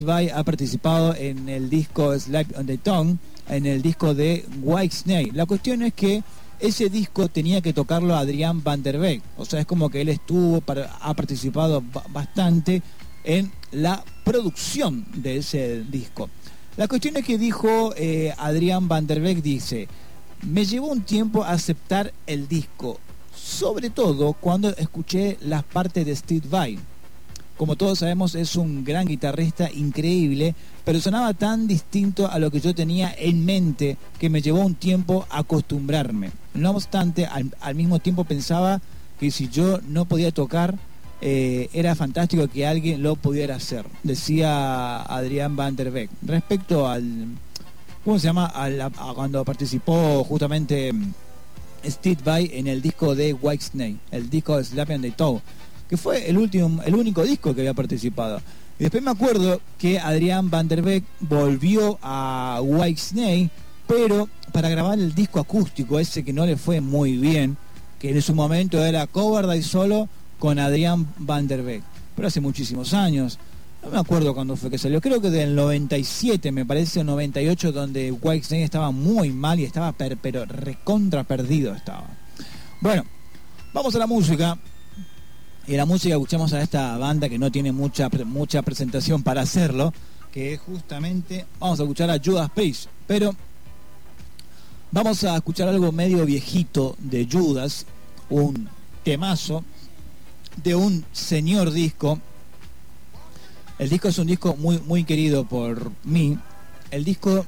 Vai ha participado en el disco Slap on the Tongue, en el disco de Whitesnake. La cuestión es que ese disco tenía que tocarlo Adrián Van der Beek, o sea, es como que él ha participado bastante en la producción de ese disco. La cuestión es que dijo Adrián Van der Beek, dice: me llevó un tiempo aceptar el disco, sobre todo cuando escuché las partes de Steve Vai. Como todos sabemos, es un gran guitarrista, increíble, pero sonaba tan distinto a lo que yo tenía en mente que me llevó un tiempo acostumbrarme. No obstante, al mismo tiempo pensaba que si yo no podía tocar, era fantástico que alguien lo pudiera hacer, decía Adrián Van der Beek. Respecto al, ¿cómo se llama? A cuando participó justamente Steve Vai en el disco de Whitesnake, el disco de Slap on the Tongue, que fue el único disco que había participado. Y después me acuerdo que Adrián Van der Beek volvió a Whitesnake, pero para grabar el disco acústico, ese que no le fue muy bien, que en su momento era Coverdale solo con Adrián Van der Beek, pero hace muchísimos años. No me acuerdo cuándo fue que salió, creo que del 97, me parece, o 98, donde Whitesnake estaba muy mal y estaba pero recontra perdido estaba. Bueno, vamos a la música. Y la música, escuchamos a esta banda que no tiene mucha presentación para hacerlo, que es justamente, vamos a escuchar a Judas Priest, pero vamos a escuchar algo medio viejito de Judas, un temazo de un señor disco. El disco es un disco muy querido por mí. El disco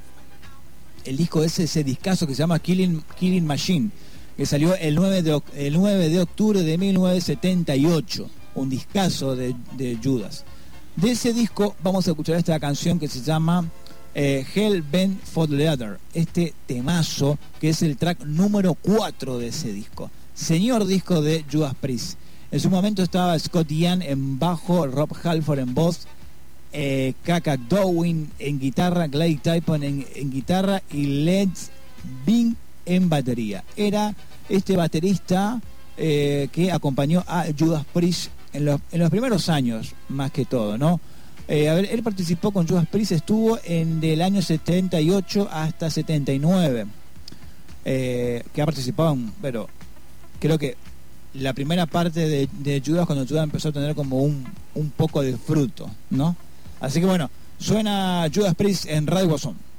es ese discazo que se llama Killing Machine, que salió el 9 de octubre de 1978, un discazo de Judas. De ese disco vamos a escuchar esta canción que se llama Hell Bent for Leather, este temazo que es el track número 4 de ese disco. Señor disco de Judas Priest. En su momento estaba Scott Ian en bajo, Rob Halford en voz, Kaka Downing en guitarra, Glade Typon en guitarra y Let's Bing en batería. Era este baterista que acompañó a Judas Priest en los primeros años, más que todo, ¿no? Él participó con Judas Priest, estuvo del año 78 hasta 79, que ha participado pero creo que la primera parte de Judas, cuando Judas empezó a tener como un poco de fruto, ¿no? Así que bueno, suena Judas Priest en Radio Guasón.